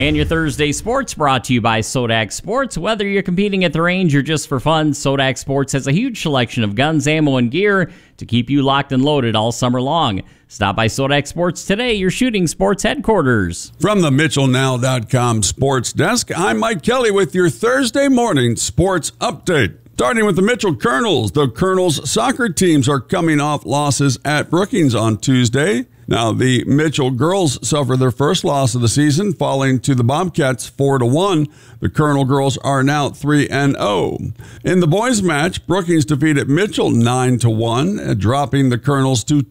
And your Thursday sports brought to you by Sodak Sports. Whether you're competing at the range or just for fun, Sodak Sports has a huge selection of guns, ammo, and gear to keep you locked and loaded all summer long. Stop by Sodak Sports today, your shooting sports headquarters. From the MitchellNow.com sports desk, I'm Mike Kelly with your Thursday morning sports update. Starting with the Mitchell Colonels. The Colonels soccer teams are coming off losses at Brookings on Tuesday. Now, the Mitchell girls suffered their first loss of the season, falling to the Bobcats 4-1. The Colonel girls are now 3-0. In the boys match, Brookings defeated Mitchell 9-1, dropping the Colonels to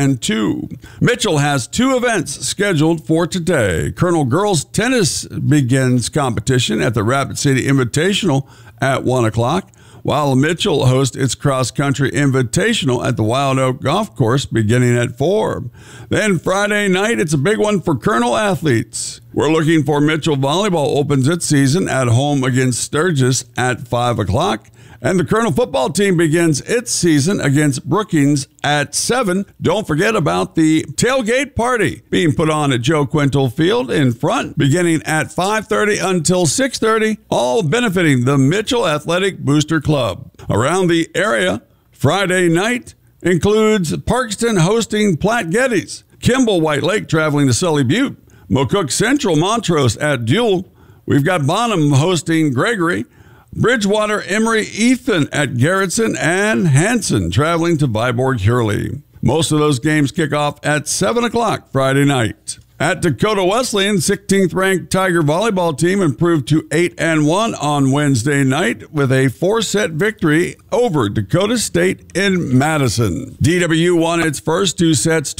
2-2. Mitchell has two events scheduled for today. Colonel girls tennis begins competition at the Rapid City Invitational at 1 o'clock. While Mitchell hosts its cross-country invitational at the Wild Oak Golf Course beginning at 4. Then Friday night, it's a big one for Colonel athletes. We're looking for Mitchell Volleyball opens its season at home against Sturgis at 5 o'clock. And the Colonel football team begins its season against Brookings at 7. Don't forget about the tailgate party being put on at Joe Quintal Field in front, beginning at 5:30 until 6:30, all benefiting the Mitchell Athletic Booster Club. Around the area, Friday night includes Parkston hosting Platte Geddes, Kimball White Lake traveling to Sully Butte, McCook Central Montrose at Duel. We've got Bonham hosting Gregory, Bridgewater, Emory, Ethan at Garrettson, and Hanson traveling to Viborg Hurley. Most of those games kick off at 7 o'clock Friday night. At Dakota Wesleyan, 16th ranked Tiger volleyball team improved to 8-1 on Wednesday night with a 4-set victory over Dakota State in Madison. DW won its first two sets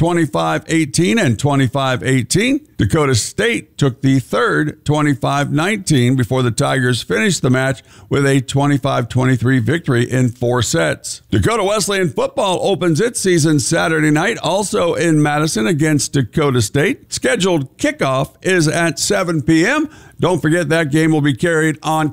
25-18 and 25-18. Dakota State took the third 25-19 before the Tigers finished the match with a 25-23 victory in 4 sets. Dakota Wesleyan football opens its season Saturday night, also in Madison against Dakota State. Scheduled kickoff is at 7 p.m. Don't forget that game will be carried on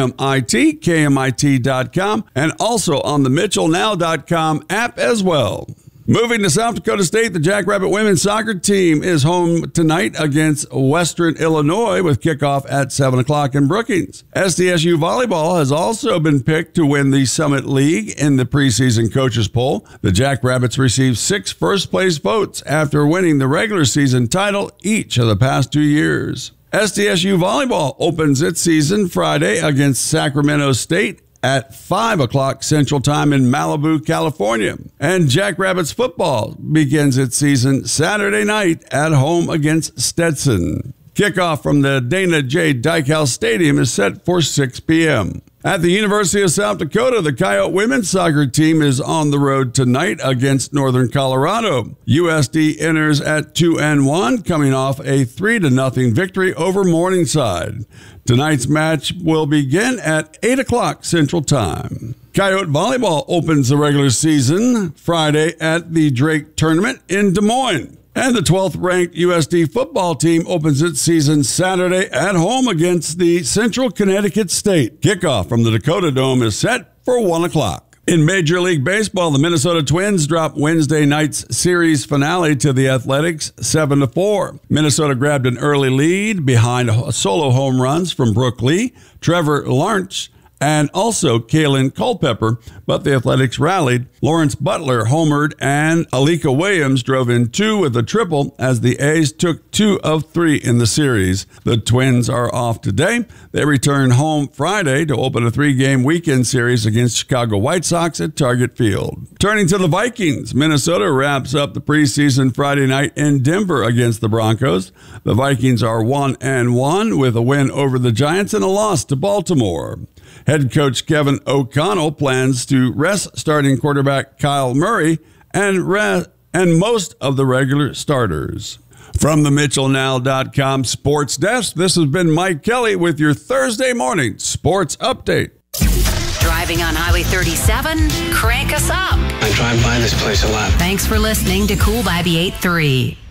KMIT, KMIT.com, and also on the MitchellNow.com app as well. Moving to South Dakota State, the Jackrabbit women's soccer team is home tonight against Western Illinois with kickoff at 7 o'clock in Brookings. SDSU volleyball has also been picked to win the Summit League in the preseason coaches poll. The Jackrabbits received 6 first-place votes after winning the regular season title each of the past 2 years. SDSU volleyball opens its season Friday against Sacramento State at 5 o'clock Central Time in Malibu, California. And Jackrabbits football begins its season Saturday night at home against Stetson. Kickoff from the Dana J. Dykhouse Stadium is set for 6 p.m. At the University of South Dakota, the Coyote women's soccer team is on the road tonight against Northern Colorado. USD enters at 2-1, coming off a 3-0 victory over Morningside. Tonight's match will begin at 8 o'clock Central Time. Coyote volleyball opens the regular season Friday at the Drake Tournament in Des Moines. And the 12th-ranked USD football team opens its season Saturday at home against the Central Connecticut State. Kickoff from the Dakota Dome is set for 1 o'clock. In Major League Baseball, the Minnesota Twins dropped Wednesday night's series finale to the Athletics 7-4. Minnesota grabbed an early lead behind solo home runs from Brooke Lee, Trevor Lawrence, and also Kalen Culpepper, but the Athletics rallied. Lawrence Butler homered and Alika Williams drove in 2 with a triple as the A's took 2 of 3 in the series. The Twins are off today. They return home Friday to open a 3-game weekend series against Chicago White Sox at Target Field. Turning to the Vikings, Minnesota wraps up the preseason Friday night in Denver against the Broncos. The Vikings are 1-1 with a win over the Giants and a loss to Baltimore. Head coach Kevin O'Connell plans to rest starting quarterback Kyle Murray and most of the regular starters. From the MitchellNow.com sports desk, this has been Mike Kelly with your Thursday morning sports update. Driving on Highway 37? Crank us up. I drive by this place a lot. Thanks for listening to Cool by the 8-3.